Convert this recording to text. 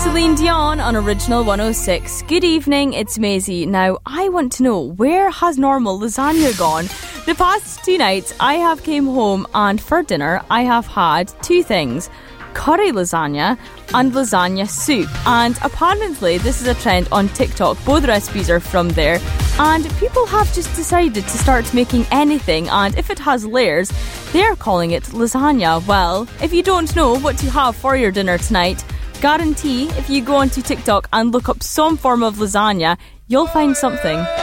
Celine Dion on Original 106. Good evening, it's Maisie. Now, I want to know, where has normal lasagna gone? The past 2 nights, I have came home and for dinner, I have had 2 things. Curry lasagna and lasagna soup. And apparently, this is a trend on TikTok. Both recipes are from there. And people have just decided to start making anything. And if it has layers, they're calling it lasagna. Well, if you don't know what to have for your dinner tonight, guarantee if you go onto TikTok and look up some form of lasagna, you'll find something.